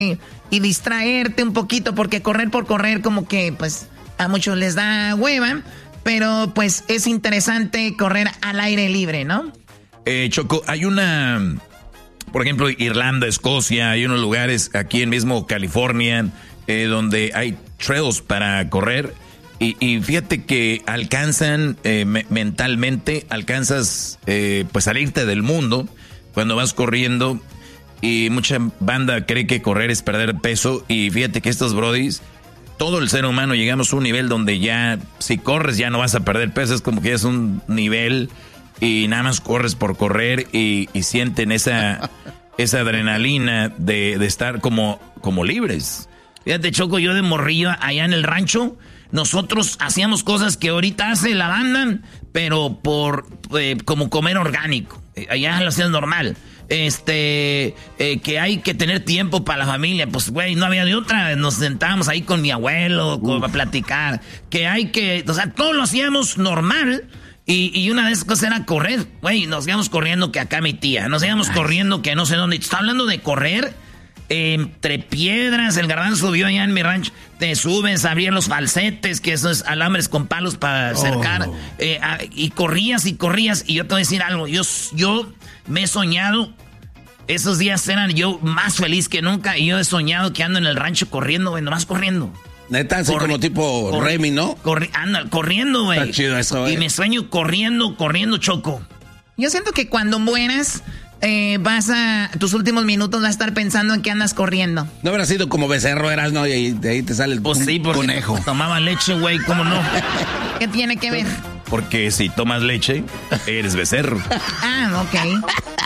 y distraerte un poquito, porque correr por correr como que pues a muchos les da hueva, pero pues es interesante correr al aire libre, ¿no? Choco, hay por ejemplo, Irlanda, Escocia, hay unos lugares aquí en mismo California donde hay trails para correr y fíjate que alcanzan mentalmente, alcanzas pues salirte del mundo cuando vas corriendo. Y mucha banda cree que correr es perder peso. Y fíjate que estos brodis, todo el ser humano llegamos a un nivel donde ya, si corres ya no vas a perder peso. Es como que ya es un nivel y nada más corres por correr y sienten esa adrenalina de estar como libres. Fíjate, Choco, yo de morrillo allá en el rancho, nosotros hacíamos cosas que ahorita hace la banda, pero como comer orgánico. Allá lo hacían normal. Que hay que tener tiempo para la familia, pues güey, no había de otra, nos sentábamos ahí con mi abuelo a platicar, o sea, todo lo hacíamos normal, y una de esas cosas era correr, güey, nos íbamos corriendo que acá mi tía, nos íbamos corriendo que no sé dónde, está hablando de correr, entre piedras, el Garbanzo vio allá en mi rancho, te subes a abrir los falsetes, que eso es alambres con palos para cercar, y corrías, y yo te voy a decir algo, yo me he soñado, esos días eran yo más feliz que nunca, y yo he soñado que ando en el rancho corriendo, güey, nomás corriendo. Neta, así como tipo Remy, ¿no? Corriendo, güey. Está chido eso, güey. Y me sueño corriendo, Choco. Yo siento que cuando mueras, tus últimos minutos vas a estar pensando en que andas corriendo. No habrá sido como becerro, eras, ¿no? Y de ahí te sale el conejo. Tomaba leche, güey, ¿cómo no? ¿Qué tiene que ver? Porque si tomas leche, eres becerro. Ok.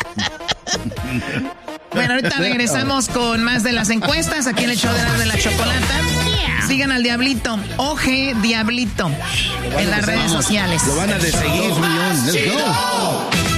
Bueno, ahorita regresamos con más de las encuestas aquí en el show de la chocolata. Sigan al Diablito, Oje Diablito, en las redes sociales. Lo van a seguir, millón. Let's go.